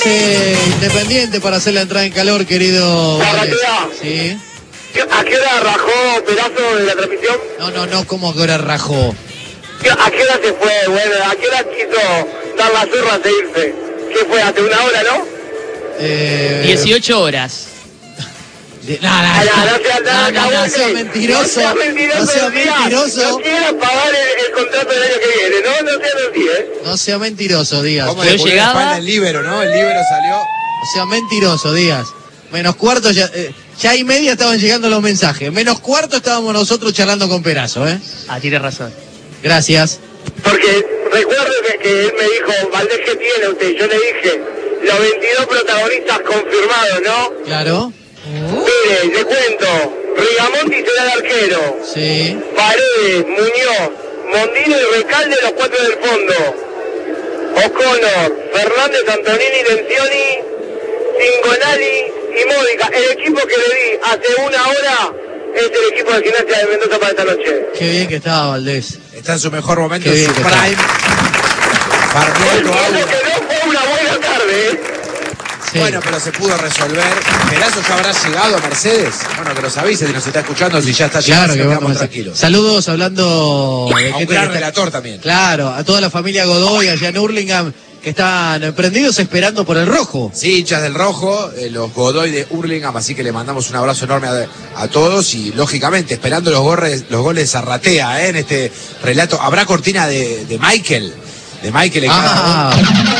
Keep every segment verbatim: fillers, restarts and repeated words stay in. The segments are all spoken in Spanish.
Eh, Independiente para hacer la entrada en calor, querido. Sí. ¿A qué hora rajó Perazo de la transmisión? No, no, no, ¿cómo que hora rajó? ¿A qué hora se fue? Bueno, ¿a qué hora quiso dar la zurra de irse? ¿Qué fue? ¿Hace una hora, no? Eh... dieciocho horas. De... No, no, no, no, no, no, no, no sea mentiroso. No sea mentiroso. No sea mentiroso. No quiera pagar el, el contrato del año que viene, ¿no? No sea así, ¿eh? No sea mentiroso, Díaz. ¿Cómo le pone la espalda el líbero, no? El líbero salió. O sea, mentiroso, Díaz. Menos cuarto, ya, eh, ya y media estaban llegando los mensajes. Menos cuarto estábamos nosotros charlando con Perazo, ¿eh? Ah, tienes razón. Gracias. Porque recuerdo que, que él me dijo, Valdés, ¿qué tiene usted? Yo le dije, los veintidós protagonistas confirmados, ¿no? Claro. Uh. Mire, le cuento, Rigamonti será el arquero. Sí. Paredes, Muñoz, Mondino y Recalde, los cuatro del fondo. O'Connor, Fernández, Antonini, Lencioni, Cingonali y Módica. El equipo que le di hace una hora es el equipo de Gimnasia de Mendoza para esta noche. Qué bien que estaba Valdés. Está en su mejor momento, Qué en su prime. Entiendo que no fue una buena tarde, ¿eh? Sí. Bueno, pero se pudo resolver. Perazo ya habrá llegado a Mercedes. Bueno, que nos avise si nos está escuchando, si ya está llegando, claro, que quedamos tranquilos. Saludos hablando de a un gran relator también. Claro, a toda la familia Godoy allá en Hurlingham, que están prendidos esperando por el rojo. Sí, hinchas del rojo, eh, los Godoy de Hurlingham, así que le mandamos un abrazo enorme a, a todos y lógicamente esperando los, gorres, los goles de Zarratea, ¿eh? En este relato. ¿Habrá cortina de, de Michael? De Michael en ah.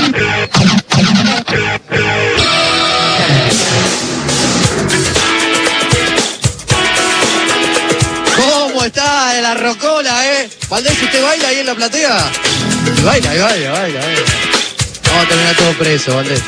¿Cómo está la rocola, eh? Valdés, ¿usted baila ahí en la platea? Y baila, y baila, baila, baila. Vamos a terminar todo preso, Valdés.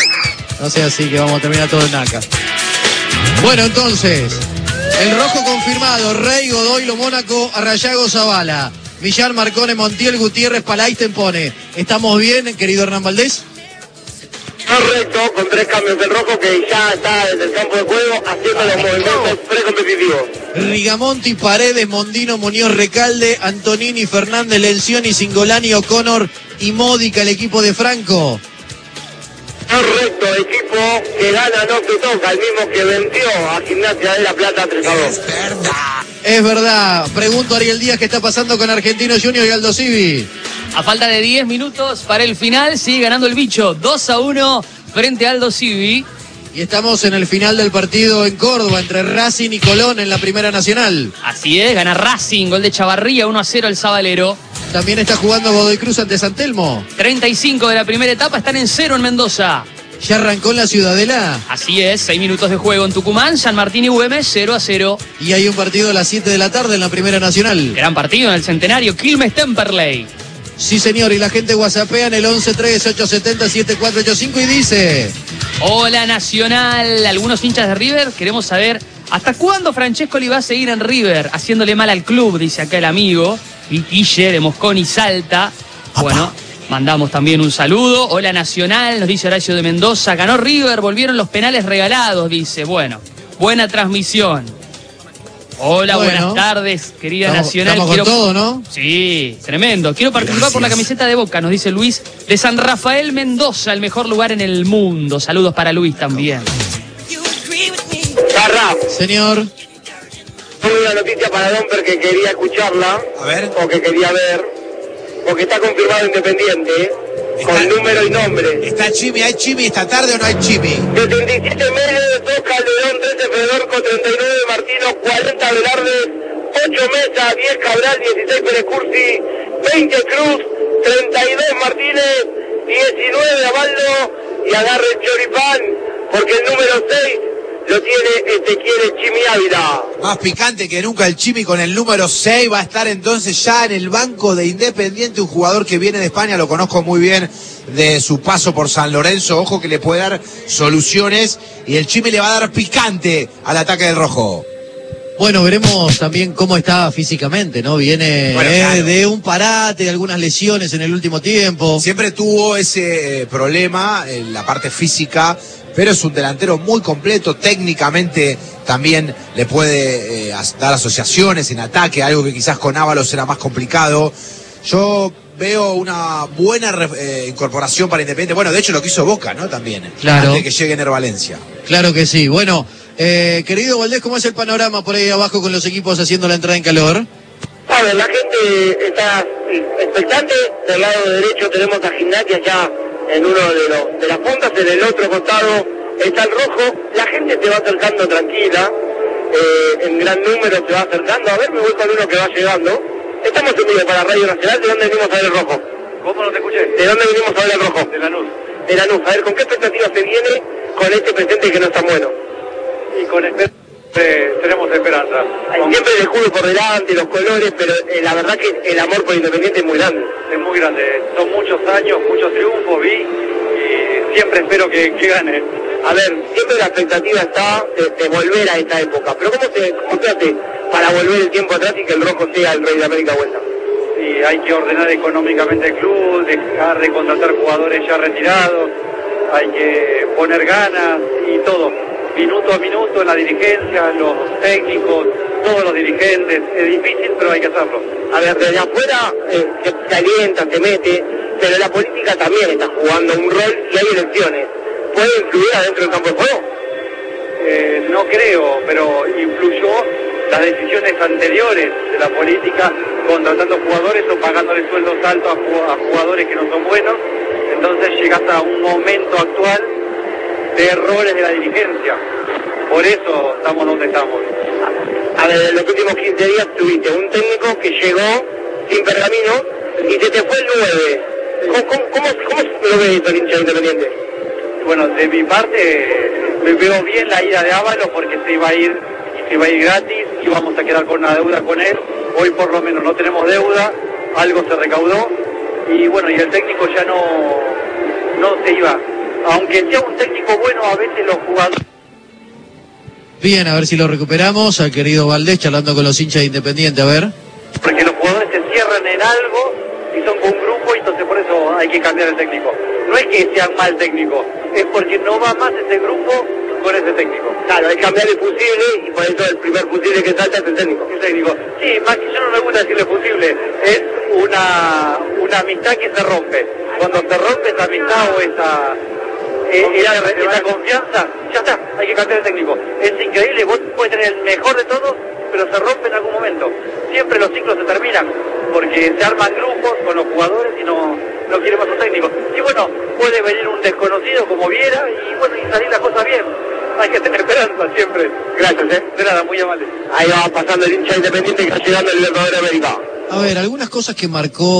No sea así que vamos a terminar todo en Naca. Bueno, entonces, el rojo confirmado, Rey, Godoy, Lo Mónaco, Arrayago, Zavala, Millar, Marcone, Montiel, Gutiérrez, Palay, Tempone. ¿Estamos bien, querido Hernán Valdés? Correcto, con tres cambios del rojo que ya está desde el campo de juego haciendo los movimientos precompetitivos. Rigamonti, Paredes, Mondino, Muñoz, Recalde, Antonini, Fernández, Lencioni, Cingolani, O'Connor y Módica, el equipo de Franco. Correcto, equipo que gana no se toca, el mismo que venció a Gimnasia de La Plata tres a dos. Es verdad. Es verdad. Pregunto a Ariel Díaz qué está pasando con Argentinos Juniors y Aldo Civi. A falta de diez minutos para el final, sigue ganando el bicho dos a uno frente a Aldo Civi. Y estamos en el final del partido en Córdoba entre Racing y Colón en la Primera Nacional. Así es, gana Racing, gol de Chavarría, uno a cero el Sabalero. También está jugando Godoy Cruz ante San Telmo. treinta y cinco de la primera etapa, están en cero en Mendoza. ¿Ya arrancó en la Ciudadela? Así es, seis minutos de juego en Tucumán, San Martín y Güemes, cero a cero. Y hay un partido a las siete de la tarde en la Primera Nacional. Gran partido en el Centenario, Quilmes-Temperley. Sí, señor, y la gente whatsappea en el once tres ocho siete cero siete cuatro ocho cinco y dice... Hola, Nacional. Algunos hinchas de River, queremos saber hasta cuándo Francescoli va a seguir en River, haciéndole mal al club, dice acá el amigo. Y Guille de Mosconi Salta. Bueno, mandamos también un saludo. Hola, Nacional, nos dice Horacio de Mendoza. Ganó River, volvieron los penales regalados, dice. Bueno, buena transmisión. Hola, bueno, buenas tardes, querida estamos, Nacional. Estamos Quiero... con todo, ¿no? Sí, tremendo. Quiero participar Gracias. por la camiseta de Boca, nos dice Luis, de San Rafael Mendoza, el mejor lugar en el mundo. Saludos para Luis también. Carra. Señor. Tengo una noticia para Domper que quería escucharla. A ver. O que quería ver. Porque está confirmado Independiente, ¿eh? Está, con número y nombre. ¿Está Chimi? ¿Hay Chimi esta tarde o no hay Chimi? setenta y siete Medio, dos Calderón, trece Fedorco, treinta y nueve Martino, cuarenta Velarde, ocho Mesa, diez Cabral, dieciséis Pérez Cursi, veinte Cruz, treinta y dos Martínez, diecinueve Abaldo y agarre el choripán porque el número seis lo tiene Ezequiel Chimi Ávila. Más picante que nunca el Chimi con el número seis. Va a estar entonces ya en el banco de Independiente, un jugador que viene de España, lo conozco muy bien de su paso por San Lorenzo. Ojo que le puede dar soluciones y el Chimi le va a dar picante al ataque del rojo. Bueno, veremos también cómo está físicamente, ¿no? Viene bueno, claro. eh, de un parate, de algunas lesiones en el último tiempo. Siempre tuvo ese eh, problema en la parte física, pero es un delantero muy completo, técnicamente también le puede eh, dar asociaciones en ataque, algo que quizás con Ábalos era más complicado. Yo veo una buena eh, incorporación para Independiente. Bueno, de hecho lo que hizo Boca, ¿no? También. Claro. Antes de que llegue Ener Valencia. Claro que sí. Bueno, eh, querido Valdés, ¿cómo es el panorama por ahí abajo con los equipos haciendo la entrada en calor? A ver, la gente está expectante. Del lado derecho tenemos a Gimnasia ya en uno de, los, de las puntas. En el otro costado está el rojo. La gente se va acercando tranquila. Eh, en gran número se va acercando. A ver, me voy con uno que va llegando. Estamos en vivo para Radio Nacional. ¿De dónde venimos a ver el rojo? ¿Cómo no te escuché? ¿De dónde venimos a ver el rojo? De Lanús. De Lanús. A ver, ¿con qué expectativa se viene con este presente que no está bueno? Y con esperanza, eh, tenemos esperanza. Hay siempre el escudo por delante, los colores, pero eh, la verdad que el amor por Independiente es muy grande. Es muy grande. Son muchos años, muchos triunfos, vi, y siempre espero que, que gane. A ver, siempre la expectativa está de, de volver a esta época. Pero ¿cómo se, cómo se hace para volver el tiempo atrás y que el rojo sea el rey de América vuelta? Y hay que ordenar económicamente el club, dejar de contratar jugadores ya retirados, hay que poner ganas y todo. Minuto a minuto en la dirigencia, los técnicos, todos los dirigentes. Es difícil, pero hay que hacerlo. A ver, desde afuera eh, se, se alienta, se mete, pero la política también está jugando un rol y hay elecciones. ¿Puede influir adentro del campo de juego? Eh, no creo, pero influyó las decisiones anteriores de la política, contratando jugadores o pagándole sueldos altos a jugadores que no son buenos. Entonces llegas a un momento actual de errores de la dirigencia. Por eso estamos donde estamos. A ver, en los últimos quince días tuviste un técnico que llegó sin pergamino y se te fue el nueve. ¿Cómo, cómo, cómo, cómo lo ves el hincha Independiente? Bueno, de mi parte me veo bien la ida de Ábalos porque se iba a ir y se iba a ir gratis y vamos a quedar con una deuda con él. Hoy por lo menos no tenemos deuda, algo se recaudó y bueno, y el técnico ya no, no se iba. Aunque sea un técnico bueno, a veces los jugadores... Bien, a ver si lo recuperamos al querido Valdés charlando con los hinchas de Independiente, a ver. Porque los jugadores se cierran en algo y son con un grupo y entonces por eso hay que cambiar el técnico. No es que sea mal técnico, es porque no va más ese grupo con ese técnico. Claro, hay que cambiar el fusible y por eso el primer fusible que salta es el técnico. El técnico. Sí, más que yo no me gusta decirle fusible, es una, una amistad que se rompe. Cuando se rompe esa amistad o esa... Eh, esa, esa confianza, ya está, hay que cambiar el técnico. Es increíble, vos puedes tener el mejor de todos, pero se rompe en algún momento. Siempre los ciclos se terminan, porque se arman grupos con los jugadores y no, no quiere más un técnico. Y bueno, puede venir un desconocido como Viera y bueno, y salir la cosa bien. Hay que tener esperanza siempre. Gracias, eh. De nada, muy amable. Ahí va pasando el hincha Independiente que está llegando el Libertadores de América. A ver, algunas cosas que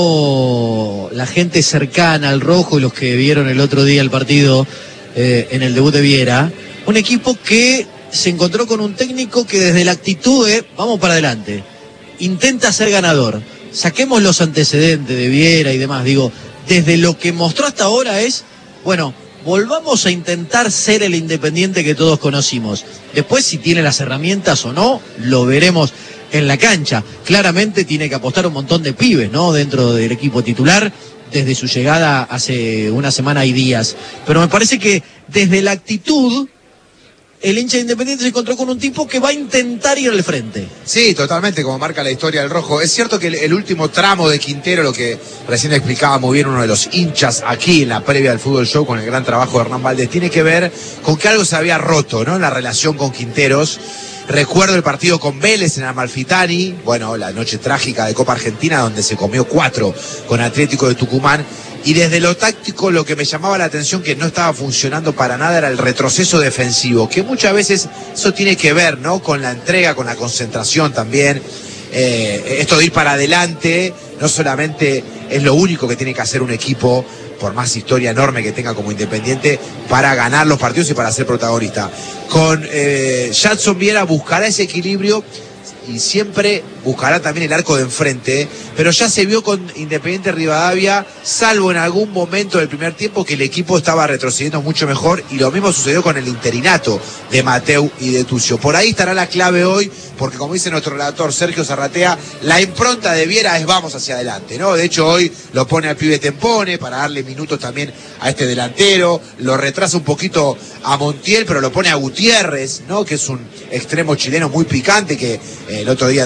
marcó la gente cercana al rojo y los que vieron el otro día el partido eh, en el debut de Viera. Un equipo que se encontró con un técnico que desde la actitud de vamos para adelante, intenta ser ganador. Saquemos los antecedentes de Viera y demás. Digo, desde lo que mostró hasta ahora es, bueno, volvamos a intentar ser el Independiente que todos conocimos. Después, si tiene las herramientas o no, lo veremos en la cancha. Claramente tiene que apostar un montón de pibes, ¿no? Dentro del equipo titular, desde su llegada hace una semana y días. Pero me parece que desde la actitud, el hincha de Independiente se encontró con un tipo que va a intentar ir al frente. Sí, totalmente, como marca la historia del rojo. Es cierto que el, el último tramo de Quintero, lo que recién explicaba muy bien uno de los hinchas aquí en la previa del Fútbol Show con el gran trabajo de Hernán Valdés, tiene que ver con que algo se había roto, ¿no? En la relación con Quinteros. Recuerdo el partido con Vélez en Amalfitani, bueno, la noche trágica de Copa Argentina donde se comió cuatro con Atlético de Tucumán. Y desde lo táctico lo que me llamaba la atención que no estaba funcionando para nada era el retroceso defensivo, que muchas veces eso tiene que ver, ¿no? Con la entrega, con la concentración también. Eh, esto de ir para adelante no solamente es lo único que tiene que hacer un equipo, por más historia enorme que tenga como Independiente, para ganar los partidos y para ser protagonista. Con eh, Jadson Viera buscará ese equilibrio y siempre buscará también el arco de enfrente, pero ya se vio con Independiente Rivadavia, salvo en algún momento del primer tiempo, que el equipo estaba retrocediendo mucho mejor, y lo mismo sucedió con el interinato de Mateu y de Tucio. Por ahí estará la clave hoy, porque como dice nuestro relator Sergio Zarratea, la impronta de Viera es vamos hacia adelante, ¿no? De hecho hoy lo pone al pibe Tempone para darle minutos también a este delantero, lo retrasa un poquito a Montiel, pero lo pone a Gutiérrez, ¿no? Que es un extremo chileno muy picante, que eh, el otro día entró y casi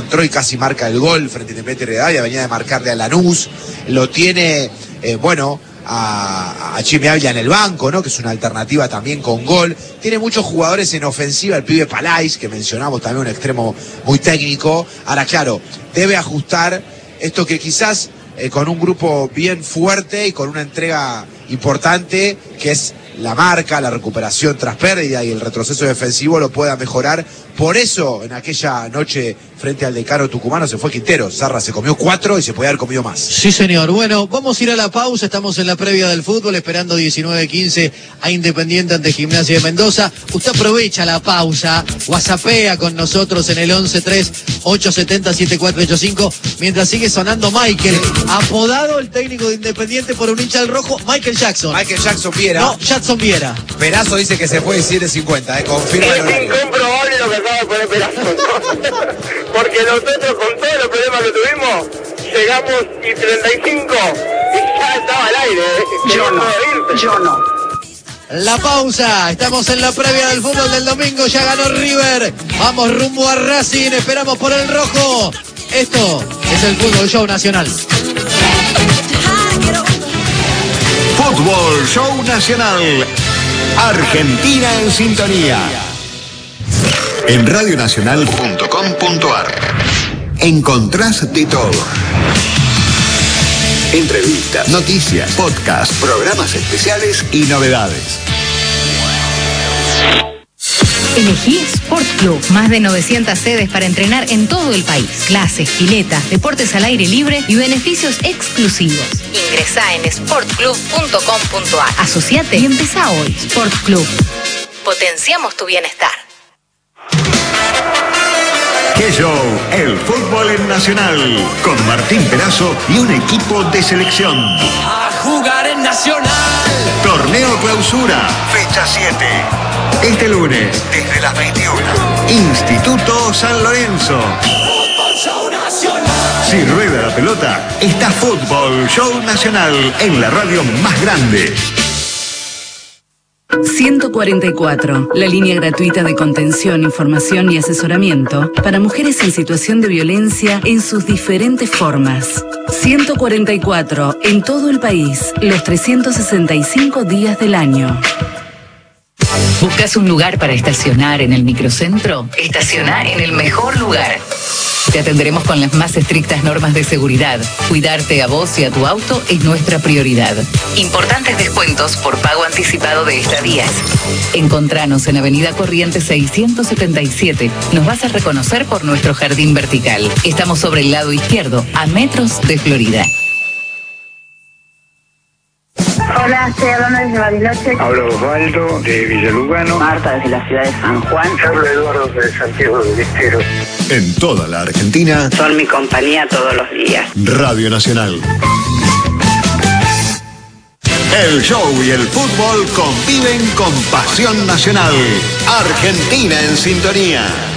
casi marca el gol frente a Independiente Rivadavia, venía de marcarle a Lanús, lo tiene, eh, bueno, a, a Chimi Ávila en el banco, ¿no? Que es una alternativa también con gol. Tiene muchos jugadores en ofensiva, el pibe Palais, que mencionamos también, un extremo muy técnico. Ahora, claro, debe ajustar esto que quizás eh, con un grupo bien fuerte y con una entrega importante, que es la marca, la recuperación tras pérdida y el retroceso defensivo, lo pueda mejorar. Por eso, en aquella noche frente al Decano tucumano se fue Quintero. Zarra se comió cuatro y se podía haber comido más. Sí, señor. Bueno, vamos a ir a la pausa. Estamos en la previa del fútbol, esperando diecinueve quince a Independiente ante Gimnasia de Mendoza. Usted aprovecha la pausa, whatsappea con nosotros en el once tres ocho siete cero siete cuatro ocho cinco, mientras sigue sonando Michael, apodado el técnico de Independiente por un hincha del rojo, Michael Jackson. Michael Jackson Viera. No, Jackson Viera. Perazo dice que se puede decir de cincuenta, eh, confirma. Es incomprobable lo que acaba de poner Perazo, ¿no? Porque nosotros con todos los problemas que tuvimos, llegamos y treinta y cinco y ya estaba al aire, ¿eh? Yo no, yo no. La pausa, estamos en la previa del fútbol del domingo, ya ganó River, vamos rumbo a Racing, esperamos por el rojo. Esto es el Fútbol Show Nacional. Fútbol Show Nacional. Argentina en sintonía. En radionacional punto com punto ar encontrás de todo. Entrevistas, noticias, podcasts, programas especiales y novedades. Elegí Sport Club. Más de novecientas sedes para entrenar en todo el país. Clases, piletas, deportes al aire libre y beneficios exclusivos. Ingresá en sport club punto com punto ar. Asociate y empezá hoy. Sport Club. Potenciamos tu bienestar. ¡Qué show! El fútbol en Nacional. Con Martín Perazo y un equipo de selección. A jugar en Nacional. Torneo Clausura. Fecha siete. Este lunes, desde las veintiuna. Instituto San Lorenzo. Fútbol Show Nacional. Si rueda la pelota, está Fútbol Show Nacional en la radio más grande. ciento cuarenta y cuatro, la línea gratuita de contención, información y asesoramiento para mujeres en situación de violencia en sus diferentes formas. ciento cuarenta y cuatro, en todo el país, los trescientos sesenta y cinco días del año. ¿Buscas un lugar para estacionar en el microcentro? Estaciona en el mejor lugar. Te atenderemos con las más estrictas normas de seguridad. Cuidarte a vos y a tu auto es nuestra prioridad. Importantes descuentos por pago anticipado de estadías. Encontranos en Avenida Corrientes seiscientos setenta y siete. Nos vas a reconocer por nuestro jardín vertical. Estamos sobre el lado izquierdo, a metros de Florida. Hola, estoy hablando desde Bariloche. Hablo Osvaldo de Villalugano. Marta desde la ciudad de San Juan. Hablo Eduardo de Santiago del Estero. En toda la Argentina. Son mi compañía todos los días. Radio Nacional. El show y el fútbol conviven con pasión nacional. Argentina en sintonía.